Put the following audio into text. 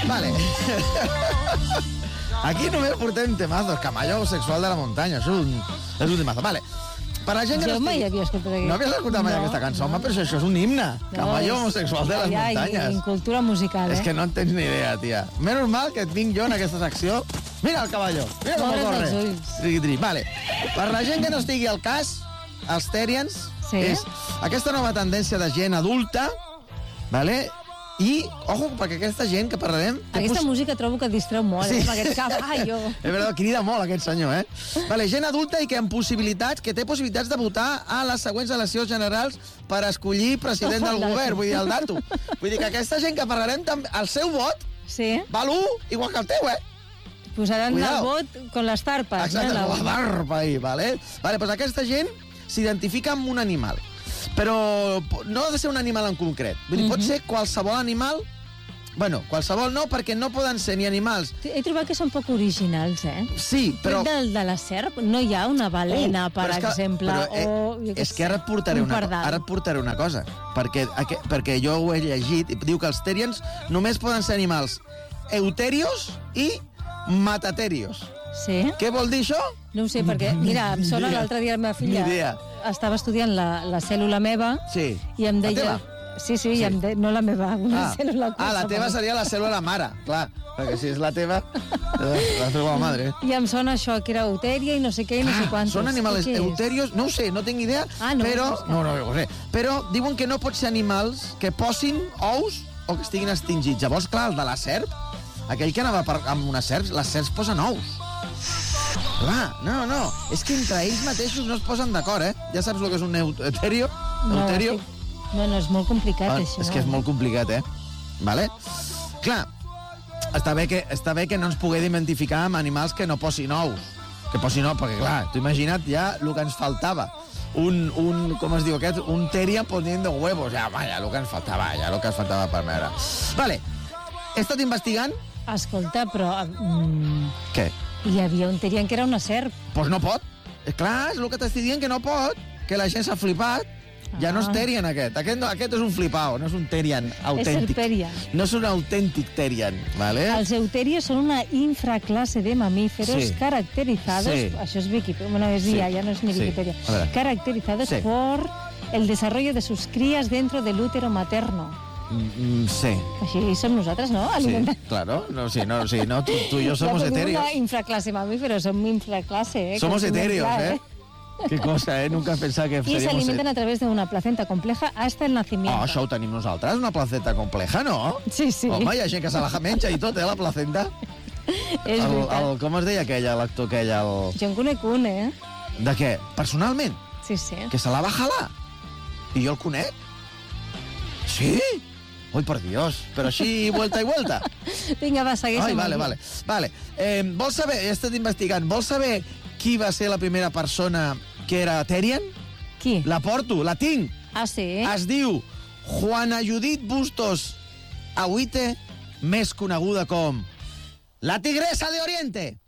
Vale. Aquí només portem temazos. Camallo homosexual de la muntanya. És un temazo. Vale. Per la gent que Jo mai havia escoltat aquest. No havies escoltat mai aquesta cançó? Home, però això és un himne. Camallo homosexual de les muntanyes. I cultura musical, És que no en tens ni idea, tia. Menys mal que et vinc jo en aquesta secció. Mira el caballo. Mira com corre. Triqui-tri. Vale. Per la gent que no estigui al cas, els Terians, és aquesta nova tendència de gent adulta, vale? I, ojo, perquè aquesta gent que parlarem... Aquesta música trobo que distreu molt, amb aquest caballo. És veritat, crida molt aquest senyor, Vale, gent adulta i que té possibilitats de votar a les següents eleccions generals per escollir president del govern, vull dir, el dato. Vull dir que aquesta gent que parlarem, el seu vot val 1 igual que el teu, Posaran el vot con les tarpes. Exacte, la tarpa ahí, vale? Vale, doncs aquesta gent s'identifica amb un animal. Però no ha de ser un animal en concret. Vull dir, pot ser qualsevol animal... Bueno, qualsevol no, perquè no poden ser ni animals... He trobat que són poc originals, Sí, però... De la serp no hi ha una balena, per exemple, o... És que ara et portaré una cosa, perquè jo ho he llegit, i diu que els Terians només poden ser animals euterios i mataterios. Sí? Què vol dir això? No ho sé, perquè, mira, em sona l'altre dia la meva filla estava estudiant la cèl·lula meva i em deia... La teva? Sí, i em deia... No la meva, una cèl·lula... La teva seria la cèl·lula mare, clar, perquè si és la teva, la teva madre. I em sona això, que era eutèria i no sé què i no sé quantos. Són animals euterios? No ho sé, no tinc idea, però... No ho sé. Però diuen que no pot ser animals que posin ous o que estiguin extingits. Llavors, clar, el de la serp, aquell que anava amb una serp, les serps posen ous. Clar, no. És que entre ells mateixos no es posen d'acord, Ja saps el que és un euterio? No, és molt complicat, això. És que és molt complicat, Vale? Clar, està bé que no ens puguem identificar amb animals que no posin ous. Que posin ous, perquè, clar, t'ho imagina't ja el que ens faltava. Com es diu aquest? Un Terian poniendo huevos. Ja, el que ens faltava per veure. Vale, he estat investigant... Escolta, però... Què? Hi havia un Terian que era una serp. Doncs no pot. Clar, és el que t'estic dient, que no pot. Que la gent s'ha flipat. Ja no és Terian, aquest. Aquest és un flipao, no és un Terian autèntic. És Serperia. No és un autèntic Terian, ¿vale? Els euterios són una infraclase de mamíferos caracterizados... Això és Wikipedia, bueno, és IA, ja no és ni Wikipedia. Caracterizados por el desarrollo de sus crías dentro del útero materno. Sí. Així som nosaltres, no? Sí, claro. No, tú y yo somos etéreos. Una infraclase mamíferos, som infraclase, Somos etéreos, Qué cosa, Nunca pensaba que seríamos... Y se alimentan a través de una placenta compleja hasta el nacimiento. Això ho tenim nosaltres, una placenta compleja, no? Sí. Home, hi ha gent que se la menja i tot, la placenta. És veritat. Com es deia l'actor aquell? Jo en conec un, De què? Personalment? Sí. Que se la va jalar? I jo el conec? Sí? Ui, per Dios, però així vuelta i vuelta. Vinga, va, segueixen. Vale. Vols saber, he estat investigant, vols saber qui va ser la primera persona que era Terian? Qui? La porto, la tinc. Ah, sí? Es diu Juana Judith Bustos Ahuite, més coneguda com la Tigresa de Oriente.